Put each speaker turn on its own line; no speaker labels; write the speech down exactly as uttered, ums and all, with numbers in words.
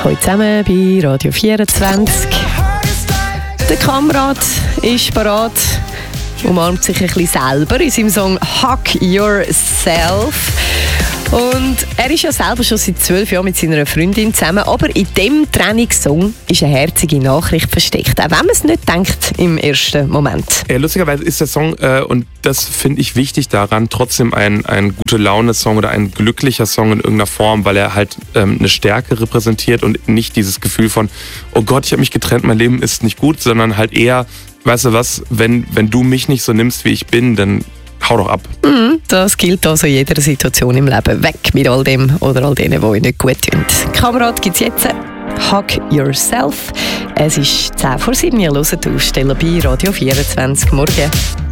heute zusammen bei Radio vierundzwanzig. Der Kamerad ist parat, umarmt sich ein bisschen selber in seinem Song «Hug Yourself». Und er ist ja selber schon seit zwölf Jahren mit seiner Freundin zusammen, aber in diesem Trennungssong ist eine herzige Nachricht versteckt, auch wenn man es nicht denkt im ersten Moment.
Ja, lustigerweise ist der Song, äh, und das finde ich wichtig daran, trotzdem ein, ein gute-Laune-Song oder ein glücklicher Song in irgendeiner Form, weil er halt ähm, eine Stärke repräsentiert und nicht dieses Gefühl von, oh Gott, ich habe mich getrennt, mein Leben ist nicht gut, sondern halt eher, weißt du was, wenn, wenn du mich nicht so nimmst, wie ich bin, dann hau doch ab.
Mm, das gilt also in jeder Situation im Leben. Weg mit all dem oder all denen, die euch nicht gut tun. Kamerad gibt es jetzt. Hug Yourself. Es ist zehn vor sieben. Ihr hört die Aufsteller bei Radio vierundzwanzig morgen.